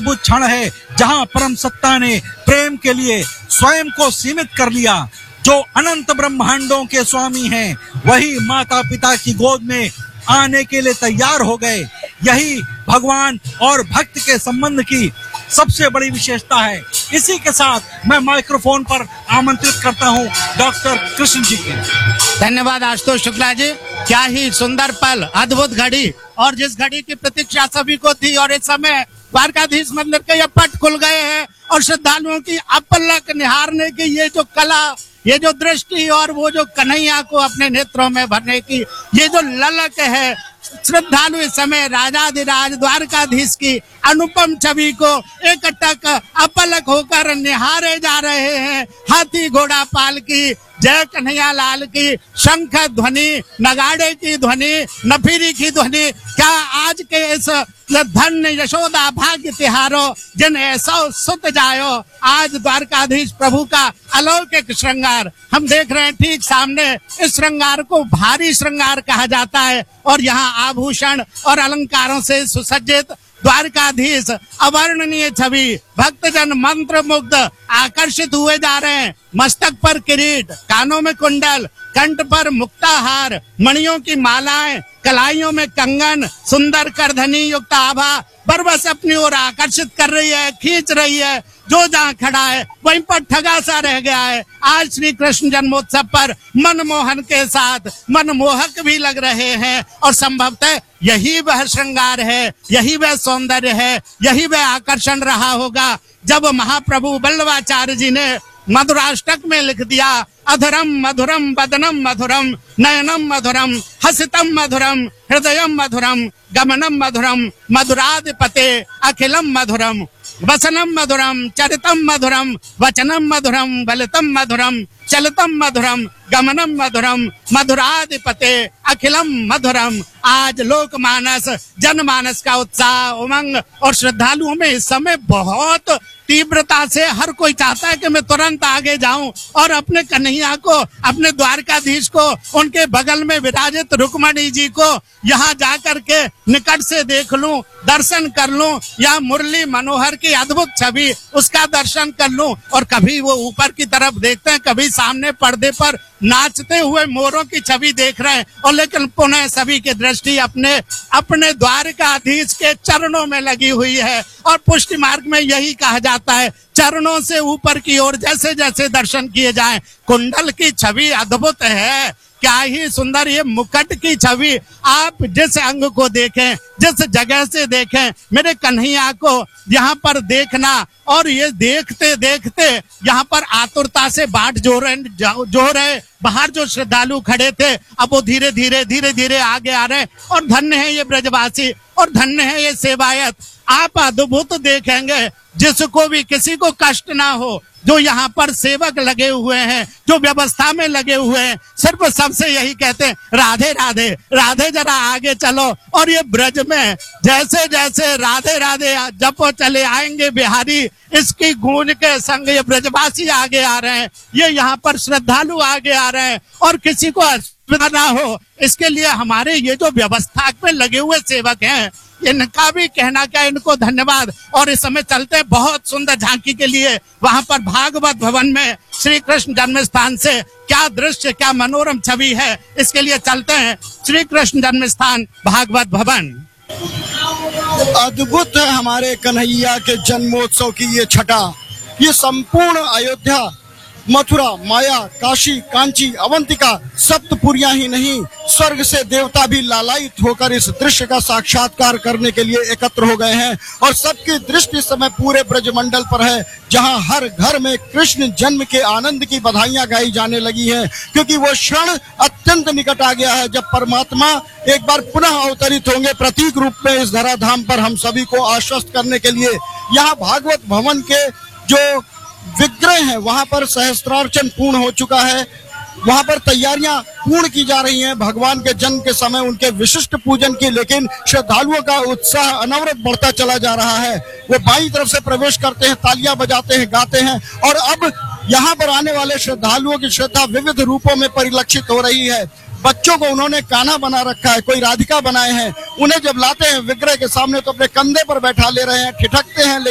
अद्भुत क्षण है जहां परम सत्ता ने प्रेम के लिए स्वयं को सीमित कर लिया। जो अनंत ब्रह्मांडों के स्वामी हैं, वही माता पिता की गोद में आने के लिए तैयार हो गए। यही भगवान और भक्त के संबंध की सबसे बड़ी विशेषता है। इसी के साथ मैं माइक्रोफोन पर आमंत्रित करता हूं डॉक्टर कृष्ण जी के। धन्यवाद आशुतोष शुक्ला जी। क्या ही सुंदर पल, अद्भुत घड़ी, और जिस घड़ी की प्रतीक्षा सभी को थी, और इस समय द्वारकाधीश मंदिर के ये पट खुल गए हैं और श्रद्धालुओं की अपलक निहारने की ये जो कला, ये जो दृष्टि और वो जो कन्हैया को अपने नेत्रों में भरने की ये जो ललक है, श्रद्धालु इस समय राजाधिराज द्वारकाधीश की अनुपम छवि को एकटक अपलक होकर निहारे जा रहे हैं। हाथी घोड़ा पाल की जय कन्हैया लाल की, शंख ध्वनि, नगाड़े की ध्वनि, नफीरी की ध्वनि। क्या आज के इस धन्य यशोदा भाग्य तिहारो जिन ऐसा सुत जायो, आज द्वारकाधीश प्रभु का अलौकिक श्रृंगार हम देख रहे हैं। ठीक सामने इस श्रृंगार को भारी श्रृंगार कहा जाता है और यहाँ आभूषण और अलंकारों से सुसज्जित द्वारकाधीश अवर्णनीय छवि, भक्तजन मंत्र मुग्ध आकर्षित हुए जा रहे हैं। मस्तक पर किरीट, कानों में कुंडल, कंठ पर मुक्ताहार, मणियों की मालाएं, कलाइयों में कंगन, सुंदर करधनी युक्त आभा बरबस अपनी ओर आकर्षित कर रही है, खींच रही है। जो जहाँ खड़ा है वहीं पर ठगा सा रह गया है। आज श्री कृष्ण जन्मोत्सव पर मनमोहन के साथ मनमोहक भी लग रहे हैं और संभवतः यही वह श्रृंगार है, यही वह सौंदर्य है, यही वह आकर्षण रहा होगा जब महाप्रभु वल्लभाचार्य जी ने मधुराष्टक में लिख दिया, अधरम मधुरम वदनम मधुरम नयनम मधुरम हसितम मधुरम हृदयम मधुरम गमनम मधुरम मधुराधिपते अखिलम मधुरम वसनम मधुरम चरितम मधुरम वचनम मधुरम बलितम मधुरम चलितम मधुरम गमनम मधुरम मधुराधिपते अखिलम मधुरम। आज लोकमानस जनमानस का उत्साह, उमंग और श्रद्धालुओं में इस समय बहुत तीव्रता से हर कोई चाहता है कि मैं तुरंत आगे जाऊं और अपने कन्हैया को, अपने द्वारकाधीश को, उनके बगल में विराजित रुक्मणी जी को यहाँ जाकर के निकट से देख लूं, दर्शन कर लूं, या मुरली मनोहर की अद्भुत छवि उसका दर्शन कर लूं। और कभी वो ऊपर की तरफ देखते हैं, कभी सामने पर्दे पर नाचते हुए मोरों की छवि देख रहे हैं, और लेकिन पुनः सभी की दृष्टि अपने अपने द्वारकाधीश के चरणों में लगी हुई है। और पुष्टि मार्ग में यही कहा जाता है, चरणों से ऊपर की ओर जैसे जैसे दर्शन किए जाएं। कुंडल की छवि अद्भुत है, क्या ही सुंदर ये मुकुट की छवि। आप जिस अंग को देखें, जिस जगह से देखें, मेरे कन्हैया को यहाँ पर देखना, और ये देखते देखते यहाँ पर आतुरता से बाट जो रहे बाहर जो श्रद्धालु खड़े थे, अब वो धीरे धीरे आगे आ रहे हैं। और धन्य है ये ब्रजवासी, और धन्य है ये सेवायत। आप अद्भुत देखेंगे, जिसको भी किसी को कष्ट ना हो, जो यहाँ पर सेवक लगे हुए हैं, जो व्यवस्था में लगे हुए हैं, सिर्फ सबसे यही कहते हैं, राधे राधे राधे, जरा आगे चलो। और ये ब्रज में जैसे जैसे राधे राधे जपो चले आएंगे बिहारी, इसकी गूंज के संग ये ब्रजवासी आगे आ रहे हैं, ये यहाँ पर श्रद्धालु आगे आ रहे हैं। और किसी को असुविधा ना हो, इसके लिए हमारे ये जो व्यवस्था में लगे हुए सेवक हैं, इनका भी कहना क्या, इनको धन्यवाद। और इस समय चलते हैं बहुत सुंदर झांकी के लिए वहां पर भागवत भवन में श्री कृष्ण जन्म स्थान से क्या दृश्य, क्या मनोरम छवि है, इसके लिए चलते हैं श्री कृष्ण जन्म स्थान भागवत भवन। अद्भुत है हमारे कन्हैया के जन्मोत्सव की ये छटा। ये संपूर्ण अयोध्या, मथुरा, माया, काशी, कांची, अवंतिका, सप्तपुरियां ही नहीं, स्वर्ग से देवता भी लालायित होकर इस दृश्य का साक्षात्कार करने के लिए एकत्र हो गए हैं। और सबकी दृष्टि इस समय पूरे ब्रजमंडल पर है, जहां हर घर में कृष्ण जन्म के आनंद की बधाइयां गाई जाने लगी हैं, क्योंकि वो क्षण अत्यंत निकट आ गया है जब परमात्मा एक बार पुनः अवतरित होंगे प्रतीक रूप में इस धराधाम पर हम सभी को आश्वस्त करने के लिए। यहाँ भागवत भवन के जो विग्रह है वहां पर सहस्त्रार्चन पूर्ण हो चुका है, वहां पर तैयारियां पूर्ण की जा रही हैं भगवान के जन्म के समय उनके विशिष्ट पूजन की। लेकिन श्रद्धालुओं का उत्साह अनवरत बढ़ता चला जा रहा है। वो बाईं तरफ से प्रवेश करते हैं, तालियां बजाते हैं, गाते हैं, और अब यहाँ पर आने वाले श्रद्धालुओं की श्रद्धा विविध रूपों में परिलक्षित हो रही है। बच्चों को उन्होंने कान्हा बना रखा है, कोई राधिका बनाए हैं, उन्हें जब लाते हैं विग्रह के सामने तो अपने कंधे पर बैठा ले रहे हैं, ठिठकते हैं।